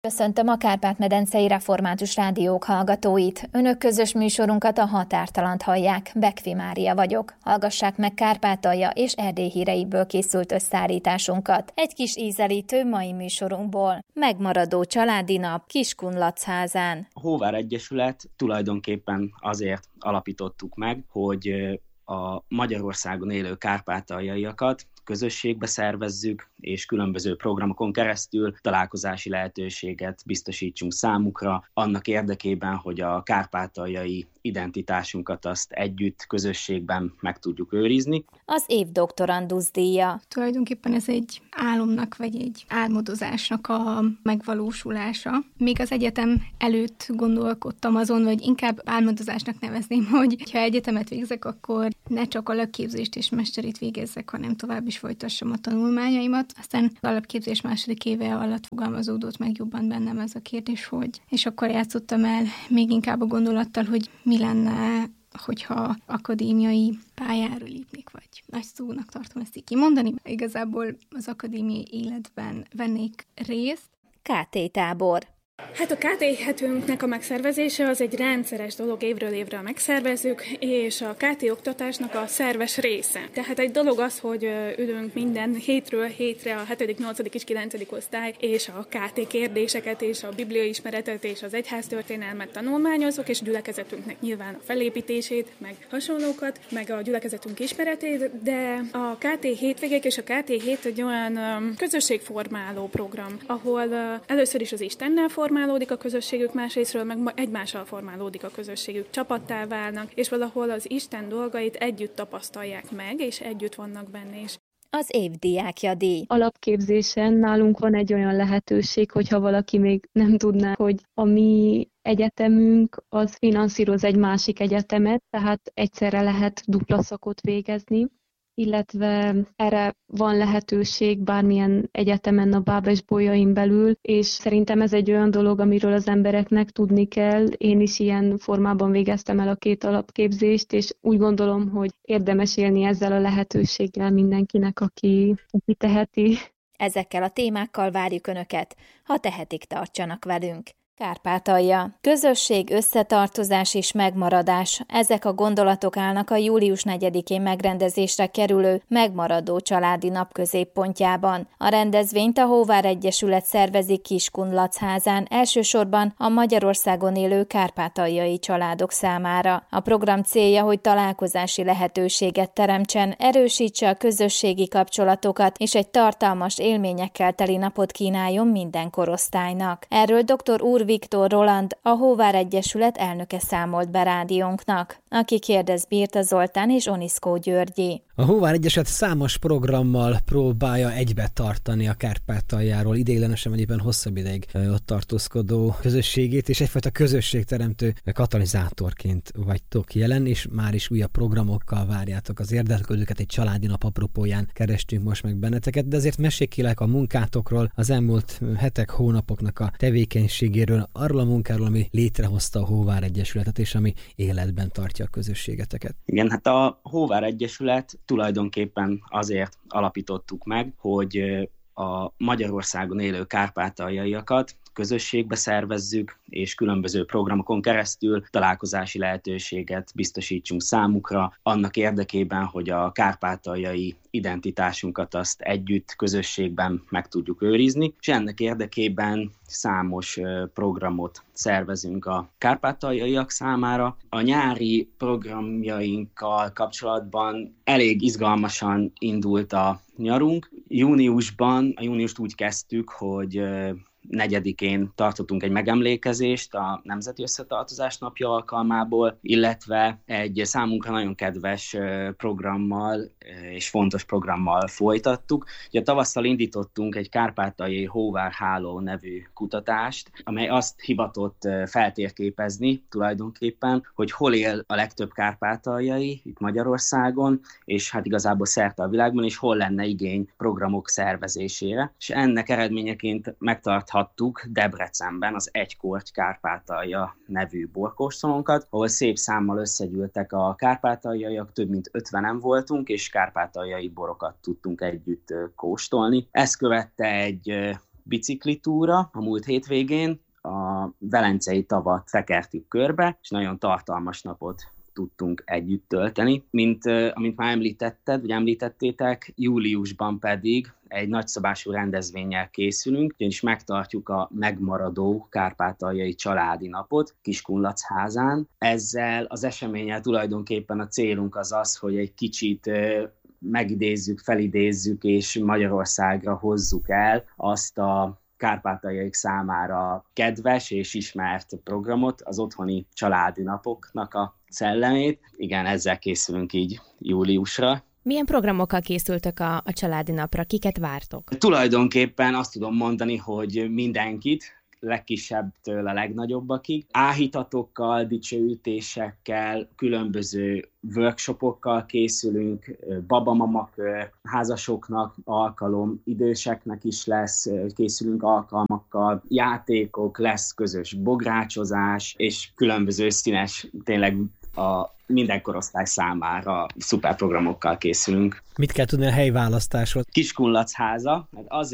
Köszöntöm a Kárpát-medencei Református Rádiók hallgatóit. Önök közös műsorunkat, a Határtalant hallják. Bekvi Mária vagyok. Hallgassák meg Kárpátalja és Erdély híreiből készült összeállításunkat. Egy kis ízelítő mai műsorunkból. Megmaradó családi nap Kiskunlachházán. A Hóvár Egyesület tulajdonképpen azért alapítottuk meg, hogy a Magyarországon élő kárpátaljaiakat közösségbe szervezzük, és különböző programokon keresztül találkozási lehetőséget biztosítsunk számukra, annak érdekében, hogy a kárpátaljai identitásunkat azt együtt, közösségben meg tudjuk őrizni. Az év doktorandusz díja. Tulajdonképpen ez egy álomnak, vagy egy álmodozásnak a megvalósulása. Még az egyetem előtt gondolkodtam azon, vagy inkább álmodozásnak nevezném, hogy ha egyetemet végzek, akkor ne csak alapképzést és mesterit végezzek, hanem tovább is folytassam a tanulmányaimat. Aztán az alapképzés második éve alatt fogalmazódott meg jobban bennem ez a kérdés, hogy... És akkor játszottam el még inkább a gondolattal, hogy mi lenne, hogyha akadémiai pályára lépnék, vagy nagy szónak tartom ezt így kimondani. Igazából az akadémiai életben vennék részt. KT tábor. Hát a KT hetünknek a megszervezése az egy rendszeres dolog, évről évre megszervezzük, és a KT oktatásnak a szerves része. Tehát egy dolog az, hogy ülünk minden hétről hétre a 7., 8. és 9. osztály, és a KT kérdéseket, és a bibliaismeretet, és az egyháztörténelmet tanulmányozunk, és gyülekezetünknek nyilván a felépítését, meg hasonlókat, meg a gyülekezetünk ismeretét, de a KT hétvégék és a KT hét egy olyan közösségformáló program, ahol először is az Istennel formálódik a közösségük, másrésztről meg egymással formálódik a közösségük, csapattá válnak, és valahol az Isten dolgait együtt tapasztalják meg, és együtt vannak benne is. Az év diákja díj. Alapképzésen nálunk van egy olyan lehetőség, hogyha valaki még nem tudná, hogy a mi egyetemünk az finanszíroz egy másik egyetemet, tehát egyszerre lehet dupla szakot végezni, illetve erre van lehetőség bármilyen egyetemen a Bábes-Bolyain belül, és szerintem ez egy olyan dolog, amiről az embereknek tudni kell. Én is ilyen formában végeztem el a 2 alapképzést, és úgy gondolom, hogy érdemes élni ezzel a lehetőséggel mindenkinek, aki teheti. Ezekkel a témákkal várjuk Önöket, ha tehetik, tartsanak velünk. Kárpátalja. Közösség, összetartozás és megmaradás. Ezek a gondolatok állnak a július 4-én megrendezésre kerülő Megmaradó családi nap középpontjában. A rendezvényt a Hóvár Egyesület szervezi Kiskunlachházán, elsősorban a Magyarországon élő kárpátaljai családok számára. A program célja, hogy találkozási lehetőséget teremtsen, erősítse a közösségi kapcsolatokat és egy tartalmas élményekkel teli napot kínáljon minden korosztálynak. Erről dr. Úr Viktor Roland, a Hóvár Egyesület elnöke számolt be rádiónknak, aki kérdez Birta Zoltán és Oniszkó Györgyi. A Hóvár Egyesület számos programmal próbálja egybe tartani a Kárpátaljáról ideiglenesen vagy éppen hosszabb ideig ott tartózkodó közösségét, és egyfajta közösségteremtő katalizátorként vagytok jelen, és már is újabb programokkal várjátok az érdeklődőket. Egy családi nap apropóján kerestünk most meg benneteket, de azért meséljék a munkátokról, az elmúlt hetek, hónapoknak a tevékenységéről, arról a munkáról, ami létrehozta a Hóvár Egyesületet, és ami életben tartja a közösségeteket. Igen, hát a Hóvár Egyesület tulajdonképpen azért alapítottuk meg, hogy a Magyarországon élő kárpátaljaiakat közösségbe szervezzük, és különböző programokon keresztül találkozási lehetőséget biztosítsunk számukra, annak érdekében, hogy a kárpátaljai identitásunkat azt együtt, közösségben meg tudjuk őrizni, és ennek érdekében számos programot szervezünk a kárpátaljaiak számára. A nyári programjainkkal kapcsolatban elég izgalmasan indult a nyarunk. Júniust úgy kezdtük, hogy 4-én tartottunk egy megemlékezést a Nemzeti Összetartozás napja alkalmából, illetve egy számunkra nagyon kedves programmal és fontos programmal folytattuk. Ugye tavasszal indítottunk egy kárpátaljai Hóvár Háló nevű kutatást, amely azt hivatott feltérképezni tulajdonképpen, hogy hol él a legtöbb kárpátaljai itt Magyarországon, és hát igazából szerte a világban, és hol lenne igény programok szervezésére. És ennek eredményeként megtarthattuk Debrecenben az Egy Korty Kárpátalja nevű borkóstolónkat, ahol szép számmal összegyűltek a kárpátaljaiak, több mint 50-en voltunk, és kárpátaljai borokat tudtunk együtt kóstolni. Ezt követte egy biciklitúra a múlt hétvégén, a Velencei tavat tekertük körbe, és nagyon tartalmas napot tudtunk együtt tölteni. Amint már említettétek, júliusban pedig egy nagyszabású rendezvénnyel készülünk, ugyanis megtartjuk a megmaradó kárpátaljai családi napot Kiskunlachházán. Ezzel az eseménnyel tulajdonképpen a célunk az, hogy egy kicsit megidézzük, felidézzük és Magyarországra hozzuk el azt a kárpátaljaik számára kedves és ismert programot, az otthoni családi napoknak a szellemét. Igen, ezzel készülünk így júliusra. Milyen programokkal készültök a családi napra? Kiket vártok? Tulajdonképpen azt tudom mondani, hogy mindenkit, legkisebbtől a legnagyobbakig. Áhítatokkal, dicsőítésekkel, különböző workshopokkal készülünk, babamakör, házasoknak alkalom, időseknek is lesz, készülünk alkalmakkal, játékok, lesz közös bográcsozás, és különböző színes, tényleg a minden korosztály számára szuper programokkal készülünk. Mit kell tudni a helyválasztásról? Kiskunlachháza,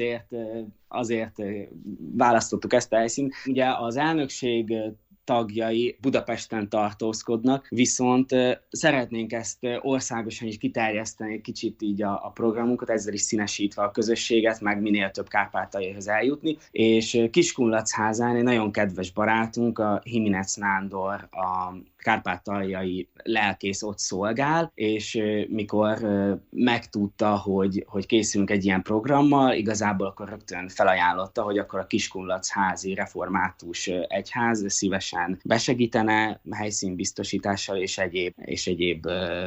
azért választottuk ezt a helyszínt. Ugye az elnökség tagjai Budapesten tartózkodnak, viszont szeretnénk ezt országosan is kiterjeszteni egy kicsit így a programunkat, ezzel is színesítve a közösséget, meg minél több kárpátaljaihoz eljutni, és Kiskunlachházán egy nagyon kedves barátunk, a Himinec Nándor, a kárpátaljai lelkész ott szolgál, és mikor megtudta, hogy készülünk egy ilyen programmal, igazából akkor rögtön felajánlotta, hogy akkor a Kiskunlachházi Református Egyház szívesen besegítene helyszínbiztosítással és egyéb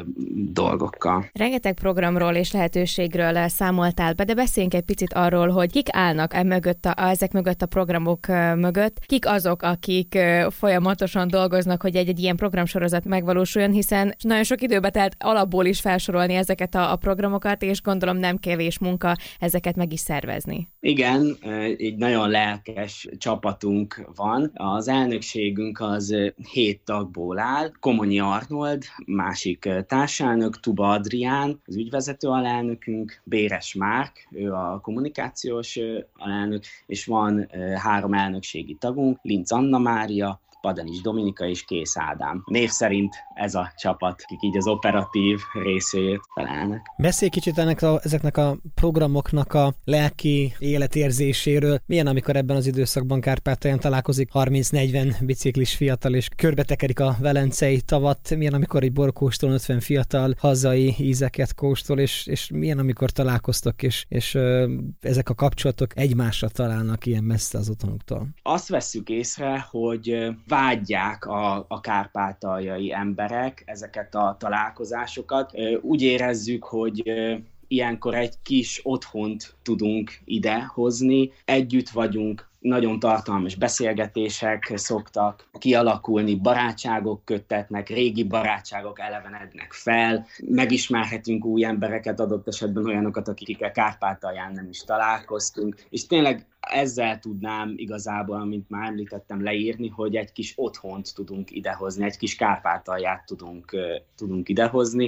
dolgokkal. Rengeteg programról és lehetőségről számoltál be, de beszéljünk egy picit arról, hogy kik állnak ezek mögött a programok mögött, kik azok, akik folyamatosan dolgoznak, hogy egy ilyen programsorozat megvalósuljon, hiszen nagyon sok időbe telt alapból is felsorolni ezeket a programokat, és gondolom nem kevés munka ezeket meg is szervezni. Igen, egy nagyon lelkes csapatunk van. Az elnökségünk az 7 tagból áll. Komonyi Arnold, másik társelnök, Tuba Adrián, az ügyvezető alelnökünk, Béres Márk, ő a kommunikációs alelnök, és van 3 elnökségi tagunk, Linz Anna Mária, Padanics Dominika és Kész Ádám. Név szerint ez a csapat, akik így az operatív részét felelnek. Beszélj kicsit ezeknek a programoknak a lelki életérzéséről. Milyen, amikor ebben az időszakban Kárpátalján találkozik 30-40 biciklis fiatal, és körbetekerik a Velencei tavat? Milyen, amikor egy borkóstolón 50 fiatal hazai ízeket kóstol, és milyen, amikor találkoztok, és ezek a kapcsolatok egymásra találnak ilyen messze az otthonuktól? Azt vesszük észre, hogy vágyják a kárpátaljai emberek ezeket a találkozásokat. Úgy érezzük, hogy ilyenkor egy kis otthont tudunk idehozni, együtt vagyunk, nagyon tartalmas beszélgetések szoktak kialakulni, barátságok köttetnek, régi barátságok elevenednek fel, megismerhetünk új embereket, adott esetben olyanokat, akikkel Kárpátalján nem is találkoztunk, és tényleg ezzel tudnám igazából, amint már említettem, leírni, hogy egy kis otthont tudunk idehozni, egy kis Kárpátalját tudunk idehozni,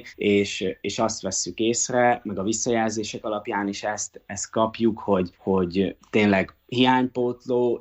és azt vesszük észre, meg a visszajelzések alapján is ezt kapjuk, hogy tényleg hiánypótló,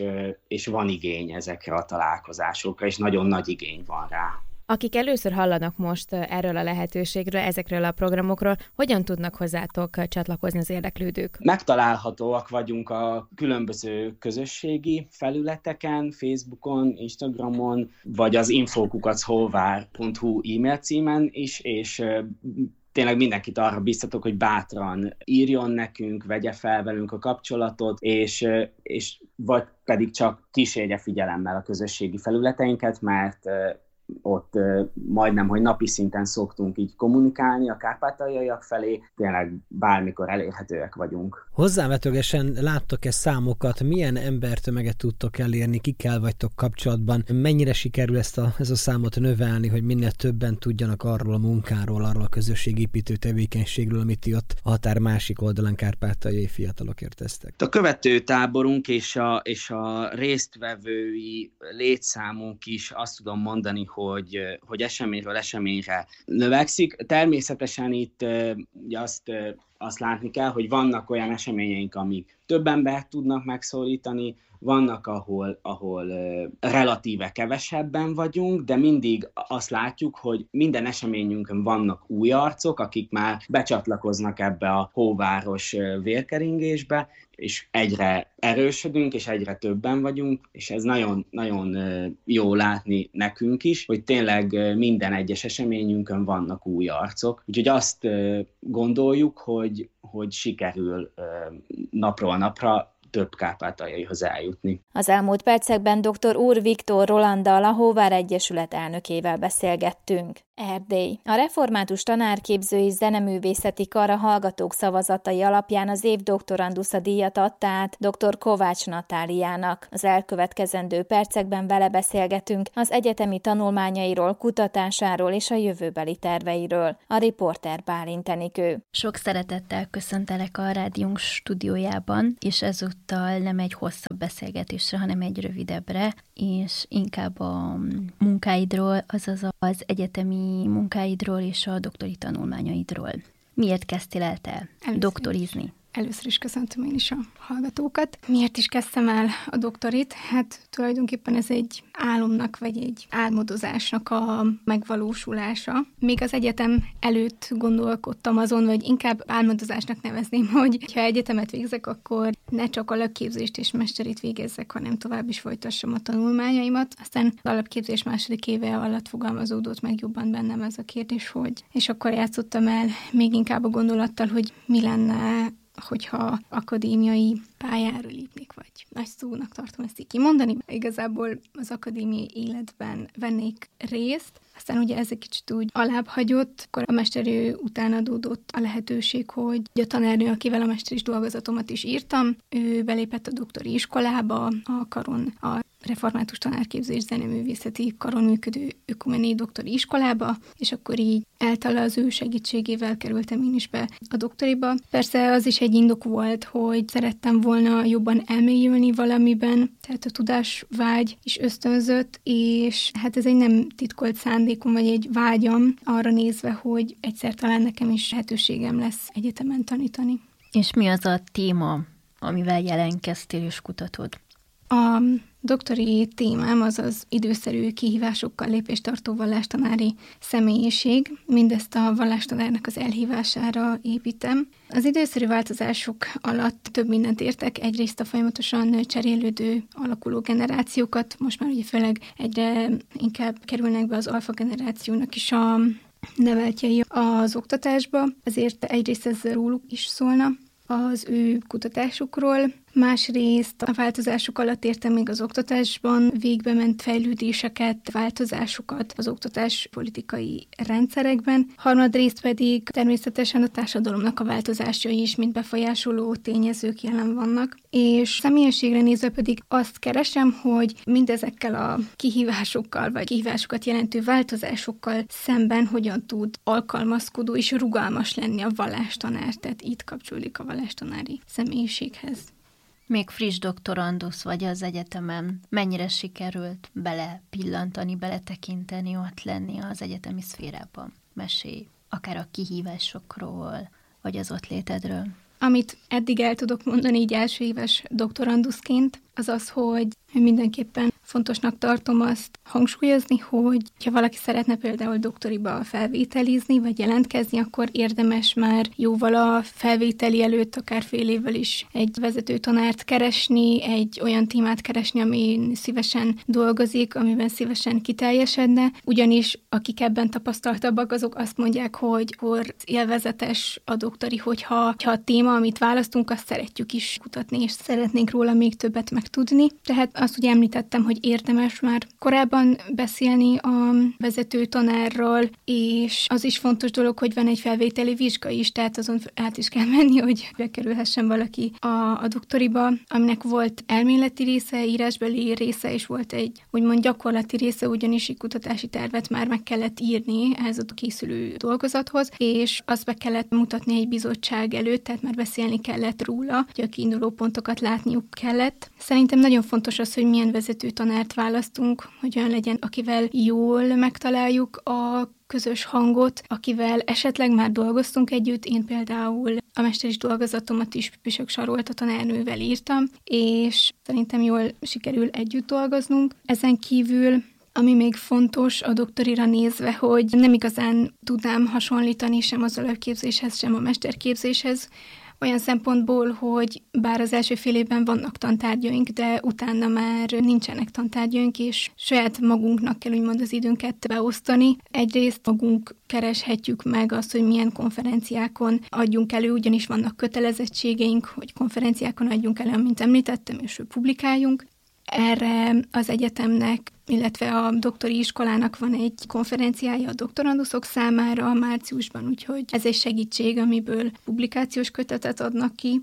és van igény ezekre a találkozásokra, és nagyon nagy igény van rá. Akik először hallanak most erről a lehetőségről, ezekről a programokról, hogyan tudnak hozzátok csatlakozni az érdeklődők? Megtalálhatóak vagyunk a különböző közösségi felületeken, Facebookon, Instagramon, vagy az info@holvár.hu e-mail címen is, és tényleg mindenkit arra biztatok, hogy bátran írjon nekünk, vegye fel velünk a kapcsolatot, és vagy pedig csak kísérje figyelemmel a közösségi felületeinket, mert ott majdnem, hogy napi szinten szoktunk így kommunikálni a kárpátaljaiak felé, tényleg bármikor elérhetőek vagyunk. Hozzávetőlegesen láttok-e számokat, milyen embertömeget tudtok elérni, kikkel vagytok kapcsolatban, mennyire sikerül ez a számot növelni, hogy minél többen tudjanak arról a munkáról, arról a közösségépítő tevékenységről, amit ti ott a határ másik oldalán kárpátaljai fiatalokért tesztek? A követőtáborunk és a résztvevői létszámunk is azt tudom mondani, hogy eseményről eseményre növekszik. Természetesen itt azt azt látni kell, hogy vannak olyan eseményeink, amik több embert tudnak megszólítani, vannak, ahol relatíve kevesebben vagyunk, de mindig azt látjuk, hogy minden eseményünkön vannak új arcok, akik már becsatlakoznak ebbe a hóváros vérkeringésbe, és egyre erősödünk, és egyre többen vagyunk, és ez nagyon, nagyon jó látni nekünk is, hogy tényleg minden egyes eseményünkön vannak új arcok. Úgyhogy azt gondoljuk, hogy sikerül napról napra több kárpátaljaihoz eljutni. Az elmúlt percekben dr. Úr Viktor Rolanddal, a Hóvár Egyesület elnökével beszélgettünk. Erdély. A református tanárképző és zeneművészeti kar a hallgatók szavazatai alapján az év doktorandusza díjat adta át dr. Kovács Natáliának. Az elkövetkezendő percekben vele beszélgetünk az egyetemi tanulmányairól, kutatásáról és a jövőbeli terveiről. A riporter Bálint Enikő. Sok szeretettel köszöntelek a rádiónk stúdiójában, és ezúttal nem egy hosszabb beszélgetésre, hanem egy rövidebbre, és inkább a munkáidról, azaz az egyetemi munkáidról és a doktori tanulmányaidról. Miért kezdtél el te doktorizni? Először is köszöntöm én is a hallgatókat. Miért is kezdtem el a doktorit? Hát tulajdonképpen ez egy álomnak, vagy egy álmodozásnak a megvalósulása. Még az egyetem előtt gondolkodtam azon, vagy inkább álmodozásnak nevezném, hogy ha egyetemet végzek, akkor ne csak alapképzést és mesterit végezzek, hanem tovább is folytassam a tanulmányaimat. Aztán az alapképzés második éve alatt fogalmazódott meg jobban bennem ez a kérdés, hogy és akkor játszottam el még inkább a gondolattal, hogy mi lenne, hogyha akadémiai pályára lépnék, vagy nagy szónak tartom ezt így kimondani. Igazából az akadémiai életben vennék részt, aztán ugye ez egy kicsit úgy alább hagyott, akkor a mesterő után adódott a lehetőség, hogy a tanárnő, akivel a mesteris dolgozatomat is írtam, ő belépett a doktori iskolába, a karon, a református tanárképzés zeneművészeti karon működő ökumenei doktori iskolába, és akkor így általa az ő segítségével kerültem én is be a doktoriba. Persze az is egy indok volt, hogy szerettem volna jobban elmélyülni valamiben, tehát a tudásvágy is ösztönzött, és hát ez egy nem titkolt szándékom, vagy egy vágyam arra nézve, hogy egyszer talán nekem is lehetőségem lesz egyetemen tanítani. És mi az a téma, amivel jelentkeztél és kutatod? A doktori témám az az időszerű kihívásokkal lépéstartó vallástanári személyiség. Mindezt a vallástanárnak az elhívására építem. Az időszerű változások alatt több mindent értek. Egyrészt a folyamatosan cserélődő, alakuló generációkat, most már ugye főleg egyre inkább kerülnek be az alfa generációnak is a neveltjei az oktatásba, ezért egyrészt ez róluk is szólna, az ő kutatásukról. Másrészt a változások alatt értem még az oktatásban végbe ment fejlődéseket, változásokat az oktatáspolitikai rendszerekben. Harmadrészt pedig természetesen a társadalomnak a változásai is, mint befolyásoló tényezők jelen vannak. És személyiségre nézve pedig azt keresem, hogy mindezekkel a kihívásokkal, vagy kihívásokat jelentő változásokkal szemben hogyan tud alkalmazkodó és rugalmas lenni a vallástanár. Tehát itt kapcsolódik a vallástanári személyiséghez. Még friss doktorandusz vagy az egyetemen. Mennyire sikerült belepillantani, beletekinteni, ott lenni az egyetemi szférában? Mesélj akár a kihívásokról, vagy az ott létedről. Amit eddig el tudok mondani így első éves doktoranduszként, az az, hogy mindenképpen fontosnak tartom azt hangsúlyozni, hogy ha valaki szeretne például doktoriba felvételizni, vagy jelentkezni, akkor érdemes már jóval a felvételi előtt, akár fél évvel is egy vezető tanárt keresni, egy olyan témát keresni, ami szívesen dolgozik, amiben szívesen kiteljesedne, ugyanis akik ebben tapasztaltabbak, azok azt mondják, hogy élvezetes a doktori, hogyha a téma, amit választunk, azt szeretjük is kutatni, és szeretnénk róla még többet megtudni. Tehát azt ugye említettem, hogy érdemes már korábban beszélni a vezető tanárral, és az is fontos dolog, hogy van egy felvételi vizsga is, tehát azon át is kell menni, hogy bekerülhessen valaki a doktoriba, aminek volt elméleti része, írásbeli része, és volt egy úgymond gyakorlati része, ugyanis egy kutatási tervet már meg kellett írni ehhez a készülő dolgozathoz, és azt be kellett mutatni egy bizottság előtt, tehát már beszélni kellett róla, hogy a kiinduló pontokat látniuk kellett. Szerintem nagyon fontos az, hogy milyen vezető tanárt választunk, hogy olyan legyen, akivel jól megtaláljuk a közös hangot, akivel esetleg már dolgoztunk együtt. Én például a mesteris dolgozatomat is Püsök Sarolta tanárnővel írtam, és szerintem jól sikerül együtt dolgoznunk. Ezen kívül ami még fontos a doktorira nézve, hogy nem igazán tudnám hasonlítani sem az alapképzéshez, sem a mesterképzéshez, olyan szempontból, hogy bár az első fél évben vannak tantárgyaink, de utána már nincsenek tantárgyaink, és saját magunknak kell úgymond az időnket beosztani. Egyrészt magunk kereshetjük meg azt, hogy milyen konferenciákon adjunk elő, ugyanis vannak kötelezettségeink, hogy konferenciákon adjunk elő, mint említettem, és publikáljunk. Erre az egyetemnek, illetve a doktori iskolának van egy konferenciája a doktoranduszok számára márciusban, úgyhogy ez egy segítség, amiből publikációs kötetet adnak ki,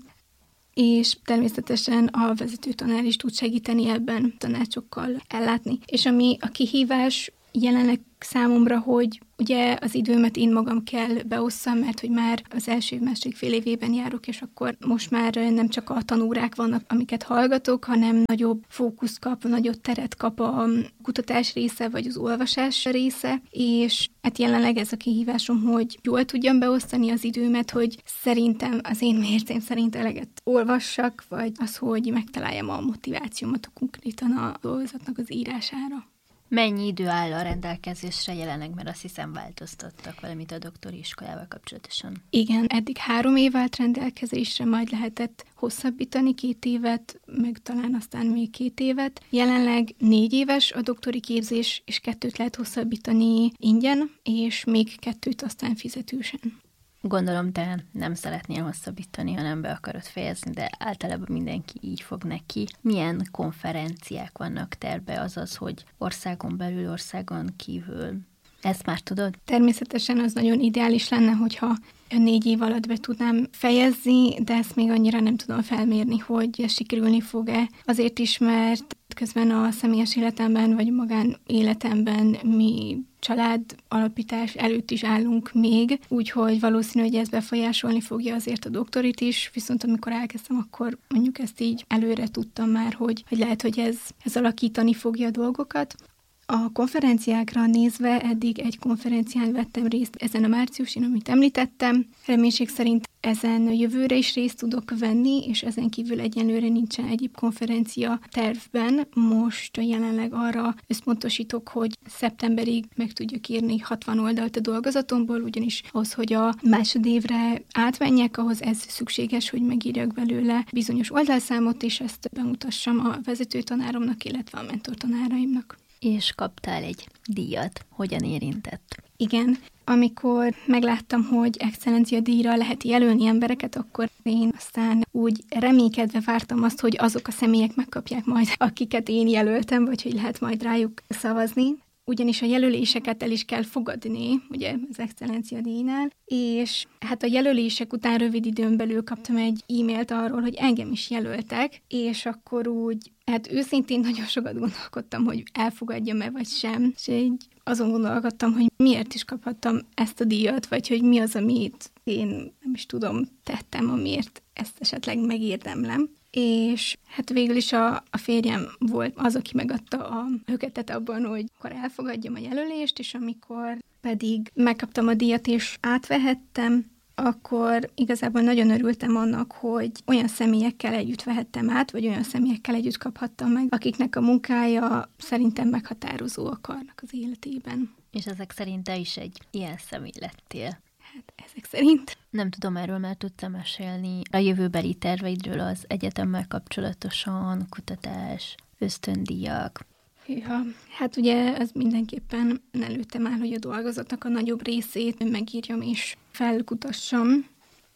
és természetesen a vezetőtanár is tud segíteni ebben, tanácsokkal ellátni. És ami a kihívás jelenleg számomra, hogy ugye az időmet én magam kell beosszam, mert hogy már az első második fél évében járok, és akkor most már nem csak a tanórák vannak, amiket hallgatok, hanem nagyobb fókusz kap, nagyobb teret kap a kutatás része, vagy az olvasás része, és hát jelenleg ez a kihívásom, hogy jól tudjam beosztani az időmet, hogy szerintem az én mércém szerint eleget olvassak, vagy az, hogy megtaláljam a motivációmat konkrétan a dolgozatnak az írására. Mennyi idő áll a rendelkezésre jelenleg, mert azt hiszem változtattak valamit a doktori iskolával kapcsolatosan? Igen, eddig 3 év állt rendelkezésre, majd lehetett hosszabbítani 2 évet, meg talán aztán még 2 évet. Jelenleg 4 éves a doktori képzés, és 2 lehet hosszabbítani ingyen, és még 2 aztán fizetősen. Gondolom, te nem szeretnél hosszabbítani, hanem be akarod fejezni, de általában mindenki így fog neki. Milyen konferenciák vannak terve, azaz, hogy országon belül, országon kívül? Ezt már tudod? Természetesen az nagyon ideális lenne, hogyha 4 év alatt be tudnám fejezni, de ezt még annyira nem tudom felmérni, hogy sikerülni fog-e. Azért is, mert közben a személyes életemben, vagy magán életemben mi család alapítás előtt is állunk még, úgyhogy valószínű, hogy ez befolyásolni fogja azért a doktorit is, viszont amikor elkezdtem, akkor mondjuk ezt így előre tudtam már, hogy lehet, hogy ez alakítani fogja a dolgokat. A konferenciákra nézve eddig egy konferencián vettem részt ezen a márciusin, amit említettem. Reménység szerint ezen jövőre is részt tudok venni, és ezen kívül egyenlőre nincsen egyéb konferencia tervben. Most jelenleg arra összpontosítok, hogy szeptemberig meg tudjuk írni 60 oldalt a dolgozatomból, ugyanis ahhoz, hogy a másodévre átmenjek, ahhoz ez szükséges, hogy megírjak belőle bizonyos oldalszámot, és ezt bemutassam a vezetőtanáromnak, illetve a mentortanáraimnak. És kaptál egy díjat. Hogyan érintett? Igen. Amikor megláttam, hogy excellencia díjra lehet jelölni embereket, akkor én aztán úgy reménykedve vártam azt, hogy azok a személyek megkapják majd, akiket én jelöltem, vagy hogy lehet majd rájuk szavazni. Ugyanis a jelöléseket el is kell fogadni, ugye az excellencia díjnál, és hát a jelölések után rövid időn belül kaptam egy e-mailt arról, hogy engem is jelöltek, és akkor úgy, hát őszintén nagyon sokat gondolkodtam, hogy elfogadjam-e vagy sem, és így azon gondolkodtam, hogy miért is kaphattam ezt a díjat, vagy hogy mi az, amit én nem is tudom, tettem, amiért ezt esetleg megérdemlem. És hát végül is a férjem volt az, aki megadta a höketet abban, hogy akkor elfogadjam a jelölést, és amikor pedig megkaptam a díjat és átvehettem, akkor igazából nagyon örültem annak, hogy olyan személyekkel együtt vehettem át, vagy olyan személyekkel együtt kaphattam meg, akiknek a munkája szerintem meghatározó akarnak az életében. És ezek szerint te is egy ilyen személy lettél. Hát ezek szerint. Nem tudom, erről már tudtam mesélni. A jövőbeli terveidről az egyetemmel kapcsolatosan, kutatás, ösztöndíjak. Ja, hát ugye ez mindenképpen előttem áll, hogy a dolgozatnak a nagyobb részét megírjam és felkutassam,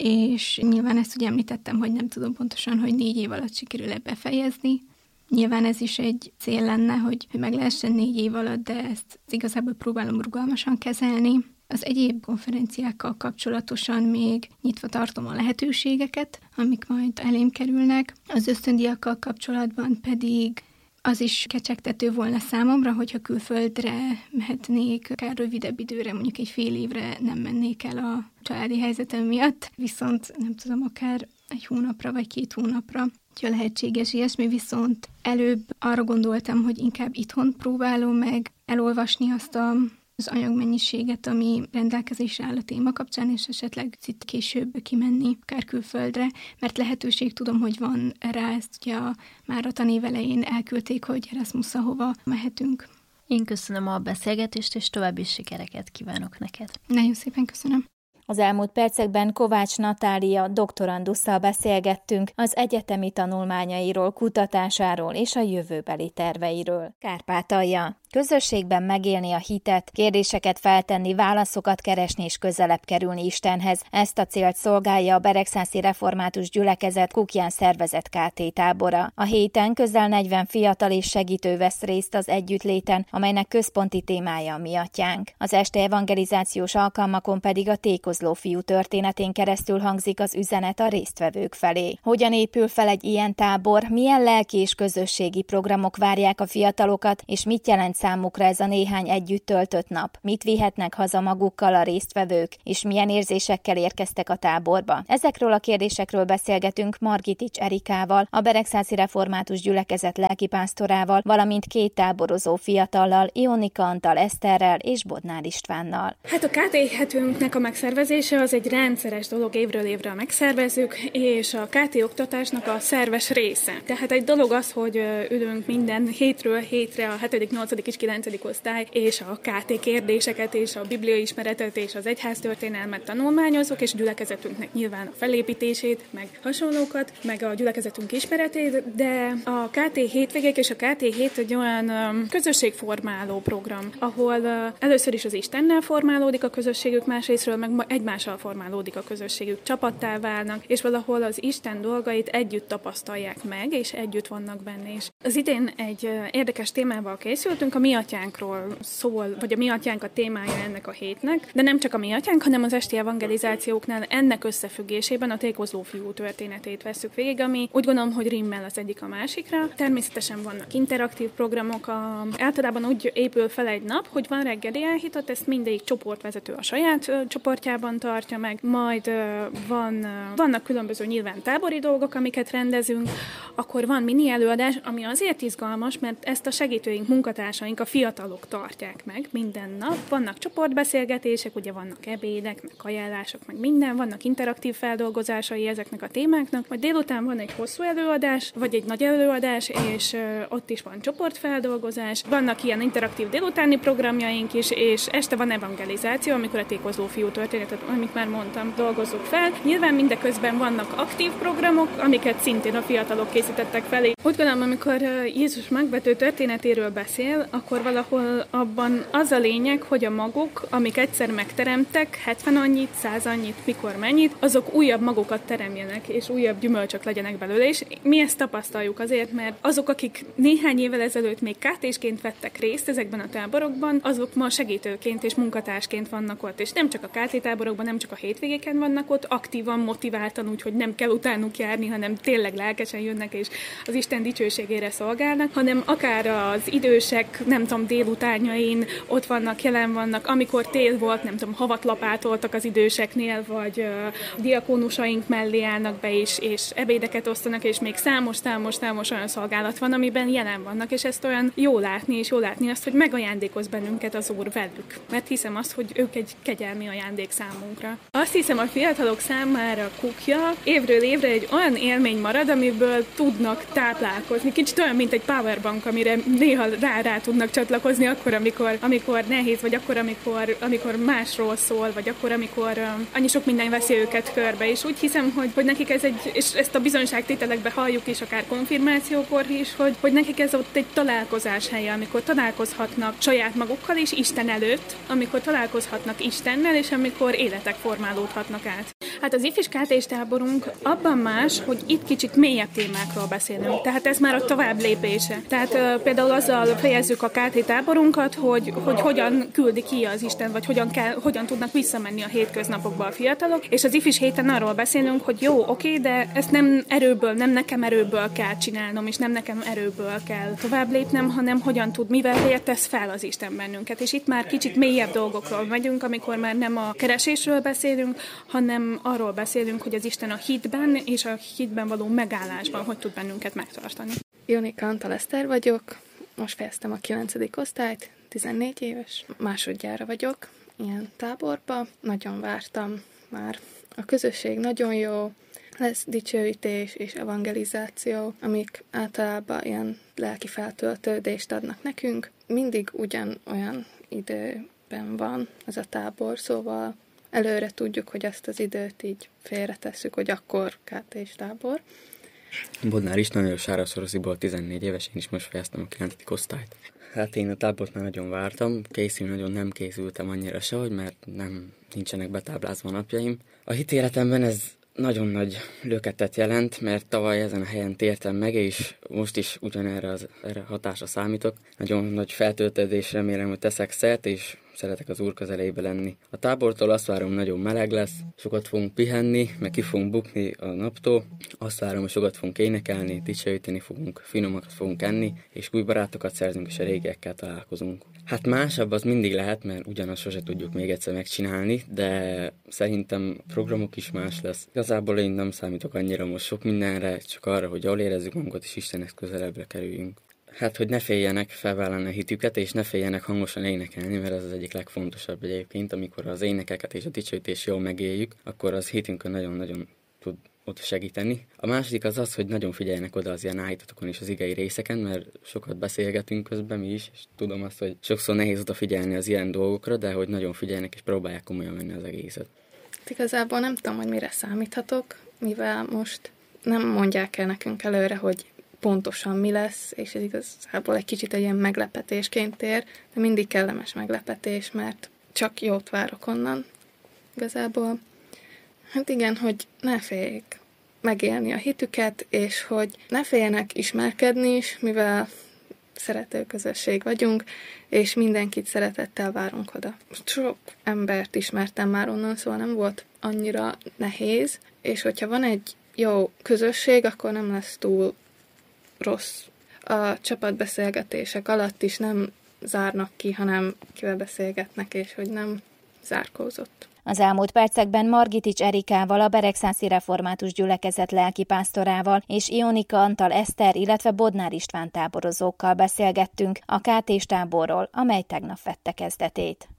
és nyilván ezt ugye említettem, hogy nem tudom pontosan, hogy 4 év alatt sikerül-e befejezni. Nyilván ez is egy cél lenne, hogy meg lehessen 4 év alatt, de ezt igazából próbálom rugalmasan kezelni. Az egyéb konferenciákkal kapcsolatosan még nyitva tartom a lehetőségeket, amik majd elém kerülnek. Az ösztöndíjakkal kapcsolatban pedig az is kecsegtető volna számomra, hogyha külföldre mehetnék, akár rövidebb időre, mondjuk egy fél évre nem mennék el a családi helyzetem miatt, viszont nem tudom, akár 1 hónapra vagy 2 hónapra, ha lehetséges ilyesmi, viszont előbb arra gondoltam, hogy inkább itthon próbálom meg elolvasni azt az anyagmennyiséget, ami rendelkezésre áll a téma kapcsán, és esetleg itt később kimenni, akár külföldre, mert lehetőség tudom, hogy van rá, ezt ugye már a tanév elején elküldték, hogy Erasmusszal hova mehetünk. Én köszönöm a beszélgetést, és további sikereket kívánok neked. Nagyon szépen köszönöm. Az elmúlt percekben Kovács Natália doktorandusszal beszélgettünk az egyetemi tanulmányairól, kutatásáról és a jövőbeli terveiről. Kárpátalja. Közösségben megélni a hitet, kérdéseket feltenni, válaszokat keresni és közelebb kerülni Istenhez. Ezt a célt szolgálja a Beregszászi Református Gyülekezet Kukján szervezett KT tábora. A héten közel 40 fiatal és segítő vesz részt az együttléten, amelynek központi témája a Mi Atyánk. Az este evangelizációs alkalmakon pedig a tékozló fiú történetén keresztül hangzik az üzenet a résztvevők felé. Hogyan épül fel egy ilyen tábor, milyen lelki és közösségi programok várják a fiatalokat, és mit jelent számukra ez a néhány együtt töltött nap? Mit vihetnek haza magukkal a résztvevők, és milyen érzésekkel érkeztek a táborba? Ezekről a kérdésekről beszélgetünk Margitics Erikával, a Beregszászi Református Gyülekezet lelkipásztorával, valamint 2 táborozó fiatallal, Ionika Antal Eszterrel és Bodnár Istvánnal. Hát a KT hetünknek a megszervezése az egy rendszeres dolog, évről évre megszervezzük, és a KT oktatásnak a szerves része. Tehát egy dolog az, hogy ülünk minden hétről hétre a 7., 8. és 9. osztály, és a KT kérdéseket, és a bibliaismeretet, és az egyháztörténelmet tanulmányozzuk, és gyülekezetünknek nyilván a felépítését, meg hasonlókat, meg a gyülekezetünk ismeretét, de a KT hétvégék és a KT hét egy olyan közösségformáló program, ahol először is az Istennel formálódik a közösségük, másrésztről meg egymással formálódik a közösségük, csapattá válnak, és valahol az Isten dolgait együtt tapasztalják meg, és együtt vannak benne is. Az idén egy érdekes témával készültünk, a Mi Atyánkról szól, vagy a Mi Atyánk a témája ennek a hétnek, de nem csak a Mi Atyánk, hanem az esti evangelizációknál ennek összefüggésében a tékozló fiú történetét vesszük végig, ami úgy gondolom, hogy rimmel az egyik a másikra. Természetesen vannak interaktív programok, általában úgy épül fel egy nap, hogy van reggeli elhitat, ezt mindegyik csoportvezető a saját csoportjában tartja meg, majd vannak különböző nyilván tábori dolgok, amiket rendezünk, akkor van mini előadás, ami azért izgalmas, mert ezt a segítőink, munkatársaink, a fiatalok tartják meg minden nap. Vannak csoportbeszélgetések, ugye vannak ebédek, meg ajánlások, meg minden, vannak interaktív feldolgozásai ezeknek a témáknak, majd délután van egy hosszú előadás, vagy egy nagy előadás, és ott is van csoportfeldolgozás, vannak ilyen interaktív délutáni programjaink is, és este van evangelizáció, amikor a tékozló fiú történetet, amit már mondtam, dolgozzuk fel. Nyilván mindeközben vannak aktív programok, amiket szintén a fiatalok készítettek felé. Úgy gondolom, amikor Jézus megvető történetéről beszél, akkor valahol abban az a lényeg, hogy a magok, amik egyszer megteremtek, 70 annyit, 100 annyit, mikor mennyit, azok újabb magokat teremjenek, és újabb gyümölcsök legyenek belőle, és mi ezt tapasztaljuk azért, mert azok, akik néhány évvel ezelőtt még KT-sként vettek részt ezekben a táborokban, azok ma segítőként és munkatársként vannak ott, és nem csak a KT táborokban, nem csak a hétvégéken vannak ott, aktívan, motiváltan, úgyhogy nem kell utánuk járni, hanem tényleg lelkesen jönnek, és az Isten dicsőségére szolgálnak, hanem akár az idősek, nem tudom, délutánjain ott vannak, jelen vannak, amikor tél volt, nem tudom, havat lapátoltak az időseknél, vagy diakónusaink mellé állnak be is, és ebédeket osztanak, és még számos olyan szolgálat van, amiben jelen vannak, és ezt olyan jó látni, és jó látni azt, hogy megajándékoz bennünket az Úr velük. Mert hiszem azt, hogy ők egy kegyelmi ajándék számunkra. Azt hiszem, a fiatalok számára Kukja évről évre egy olyan élmény marad, amiből tudnak táplálkozni. Kicsit olyan, mint egy powerbank, amire néha rá tudnak csatlakozni akkor, amikor nehéz, vagy akkor, amikor másról szól, vagy akkor, amikor annyi sok minden veszi őket körbe. És úgy hiszem, hogy nekik ez és ezt a bizonyságtételekbe halljuk is, akár konfirmációkor is, hogy nekik ez ott egy találkozás helye, amikor találkozhatnak saját magukkal és Isten előtt, amikor találkozhatnak Istennel, és amikor életek formálódhatnak át. Hát az ifis KT-s táborunk abban más, hogy itt kicsit mélyebb témákról beszélünk. Tehát ez már a tovább lépése. Tehát például azzal fejezzük a KT táborunkat, hogy hogyan küldi ki az Isten, vagy hogyan tudnak visszamenni a hétköznapokba a fiatalok. És az ifis héten arról beszélünk, hogy jó, oké, de ezt nem nekem erőből kell csinálnom, és nem nekem erőből kell tovább lépnem, hanem mivel vértesz fel az Isten bennünket. És itt már kicsit mélyebb dolgokról megyünk, amikor már nem a keresésről beszélünk, hanem arról beszélünk, hogy az Isten a hitben és a hitben való megállásban hogy tud bennünket megtartani. Ionika Antal Eszter vagyok, most fejeztem a 9. osztályt, 14 éves, másodjára vagyok ilyen táborba, nagyon vártam már. A közösség nagyon jó, lesz dicsőítés és evangelizáció, amik általában ilyen lelki feltöltődést adnak nekünk. Mindig ugyanolyan időben van ez a tábor, szóval előre tudjuk, hogy ezt az időt így félretesszük, hogy akkor KT-s tábor. Bodnár István vagyok, Sárasszorosziból 14 éves, én is most fejeztem a 9. osztályt. Hát én a tábort már nagyon vártam, készülni nagyon nem készültem annyira sehogy, mert nincsenek betáblázva napjaim. A hitéletemben ez nagyon nagy löketet jelent, mert tavaly ezen a helyen tértem meg, és most is ugyanerre erre hatásra számítok. Nagyon nagy feltöltődés, remélem, hogy teszek szert, és szeretek az Úr közelébe lenni. A tábortól azt várom, nagyon meleg lesz, sokat fogunk pihenni, meg ki fogunk bukni a naptól. Azt várom, hogy sokat fogunk énekelni, dicsőíteni fogunk, finomakat fogunk enni, és új barátokat szerzünk, és a régiekkel találkozunk. Hát másabb az mindig lehet, mert ugyanazt sose tudjuk még egyszer megcsinálni, de szerintem a programok is más lesz. Igazából én nem számítok annyira most sok mindenre, csak arra, hogy jól érezzük magunkat, és Istenhez közelebbre kerüljünk. Hát, hogy ne féljenek felvállalni a hitüket, és ne féljenek hangosan énekelni, mert ez az egyik legfontosabb egyébként, amikor az énekeket és a dicsőítést jól megéljük, akkor az hitünkön nagyon-nagyon tud ott segíteni. A második az, hogy nagyon figyeljenek oda az ilyen állítatokon és az igei részeken, mert sokat beszélgetünk közben mi is, és tudom azt, hogy sokszor nehéz odafigyelni az ilyen dolgokra, de hogy nagyon figyeljenek és próbálják komolyan venni az egészet. Igazából nem tudom, hogy mire számíthatok, mivel most nem mondják el nekünk előre, hogy pontosan mi lesz, és ez igazából egy kicsit egy ilyen meglepetésként ér, de mindig kellemes meglepetés, mert csak jót várok onnan igazából. Hát igen, hogy ne féljék megélni a hitüket, és hogy ne féljenek ismerkedni is, mivel szerető közösség vagyunk, és mindenkit szeretettel várunk oda. Sok embert ismertem már onnan, szóval nem volt annyira nehéz, és hogyha van egy jó közösség, akkor nem lesz túl rossz. A csapatbeszélgetések alatt is nem zárnak ki, hanem kivel beszélgetnek, és hogy nem zárkózott. Az elmúlt percekben Margitics Erikával, a Beregszászi Református Gyülekezet lelkipásztorával és Ionika Antal Eszter, illetve Bodnár István táborozókkal beszélgettünk a KT-s táborról, amely tegnap vette kezdetét.